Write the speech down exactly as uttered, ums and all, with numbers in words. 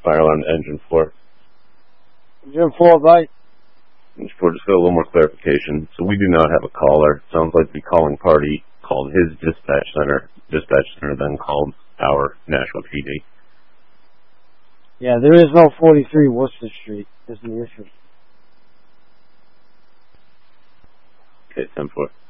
Fire alarm engine four. Engine four, right? Engine four, just got a little more clarification. So we do not have a caller. Sounds like the calling party called his dispatch center. Dispatch center then called our Nashville P D. Yeah, there is no forty-three Worcester Street. Is the issue. Okay, ten four.